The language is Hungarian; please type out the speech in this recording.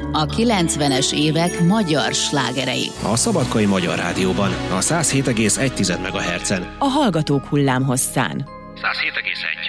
A 90-es évek magyar slágerei. A Szabadkai Magyar Rádióban, a 107,1 MHz-en. A Hallgatók hullámhosszán. 107,1.